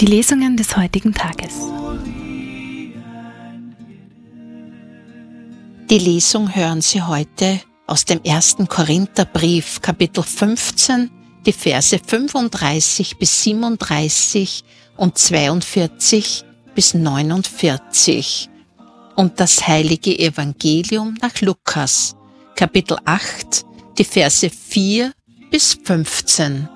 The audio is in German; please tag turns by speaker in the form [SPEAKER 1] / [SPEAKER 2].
[SPEAKER 1] Die Lesungen des heutigen Tages.
[SPEAKER 2] Die Lesung hören Sie heute aus dem 1. Korintherbrief, Kapitel 15, die Verse 35 bis 37 und 42 bis 49. Und das heilige Evangelium nach Lukas, Kapitel 8, die Verse 4 bis 15.